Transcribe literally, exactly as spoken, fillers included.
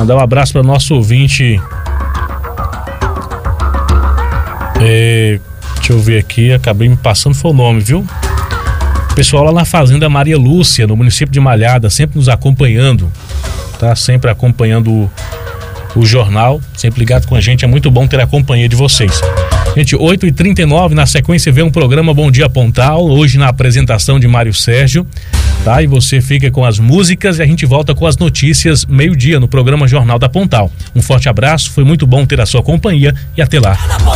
Mandar um abraço para nosso ouvinte. É, deixa eu ver aqui, acabei me passando, foi o nome, viu? Pessoal lá na Fazenda Maria Lúcia, no município de Malhada, sempre nos acompanhando, tá? Sempre acompanhando o, o jornal, sempre ligado com a gente, é muito bom ter a companhia de vocês. Gente, oito e trinta e nove, na sequência vem um programa Bom Dia Pontal, hoje na apresentação de Mário Sérgio, tá? E você fica com as músicas e a gente volta com as notícias meio-dia no programa Jornal da Pontal. Um forte abraço, foi muito bom ter a sua companhia e até lá.